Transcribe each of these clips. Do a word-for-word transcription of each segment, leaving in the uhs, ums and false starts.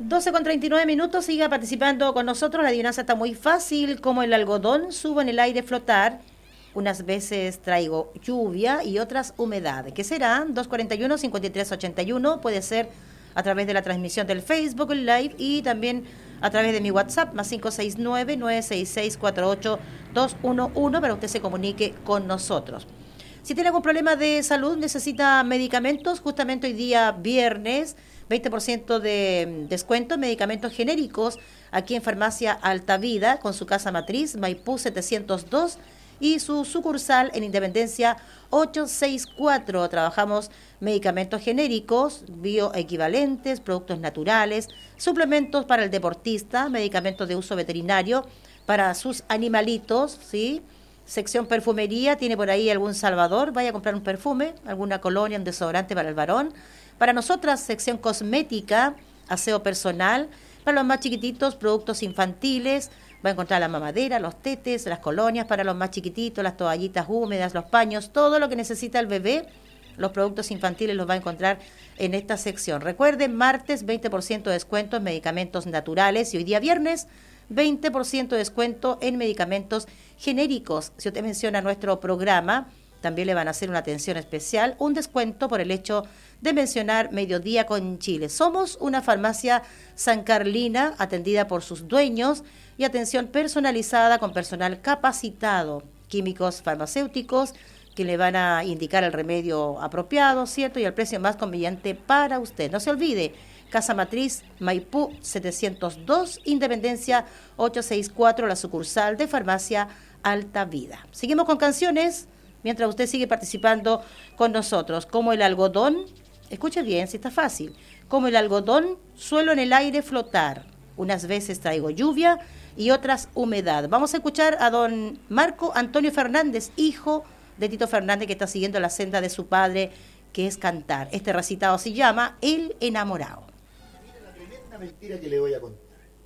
doce con treinta y nueve minutos, siga participando con nosotros. La adivinanza está muy fácil, como el algodón subo en el aire flotar. Unas veces traigo lluvia y otras humedad. ¿Qué será? dos cuarenta y uno, cincuenta y tres ochenta y uno. Puede ser a través de la transmisión del Facebook Live y también a través de mi WhatsApp, más cinco seis nueve, nueve seis seis, cuatro ocho dos uno uno, para que usted se comunique con nosotros. Si tiene algún problema de salud, necesita medicamentos, justamente hoy día viernes, veinte por ciento de descuento en medicamentos genéricos aquí en Farmacia Alta Vida, con su casa matriz Maipú setecientos dos y su sucursal en Independencia ochocientos sesenta y cuatro. Trabajamos medicamentos genéricos, bioequivalentes, productos naturales, suplementos para el deportista, medicamentos de uso veterinario para sus animalitos, ¿sí? Sección perfumería, tiene por ahí algún salvador, vaya a comprar un perfume, alguna colonia, un desodorante para el varón. Para nosotras, sección cosmética, aseo personal, para los más chiquititos, productos infantiles, va a encontrar la mamadera, los tetes, las colonias para los más chiquititos, las toallitas húmedas, los paños, todo lo que necesita el bebé, los productos infantiles los va a encontrar en esta sección. Recuerden, martes veinte por ciento de descuento en medicamentos naturales y hoy día viernes veinte por ciento de descuento en medicamentos genéricos. Si usted menciona nuestro programa, también le van a hacer una atención especial, un descuento por el hecho de mencionar Mediodía con Chile. Somos una farmacia sancarlina atendida por sus dueños y atención personalizada con personal capacitado, químicos farmacéuticos que le van a indicar el remedio apropiado, ¿cierto? Y el precio más conveniente para usted. No se olvide, Casa Matriz Maipú setecientos dos, Independencia ochocientos sesenta y cuatro, la sucursal de Farmacia Alta Vida. Seguimos con canciones mientras usted sigue participando con nosotros. Como el algodón, escuche bien, si está fácil. Como el algodón, suelo en el aire flotar. Unas veces traigo lluvia y otras humedad. Vamos a escuchar a don Marco Antonio Fernández, hijo de Tito Fernández, que está siguiendo la senda de su padre, que es cantar. Este recitado se llama El Enamorado. Mira la tremenda mentira que le voy a contar.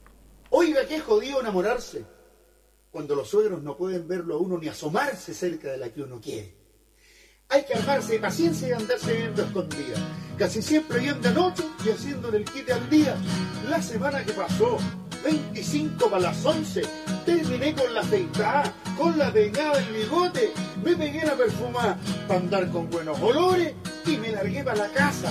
Oiga, qué jodido enamorarse cuando los suegros no pueden verlo a uno ni asomarse cerca de la que uno quiere. Hay que armarse de paciencia y andarse viendo escondida. Casi siempre viendo de noche y haciéndole el quite al día. La semana que pasó, veinticinco para las once, terminé con la afeitada, con la peinada del bigote, me pegué la perfumada para andar con buenos olores y me largué para la casa.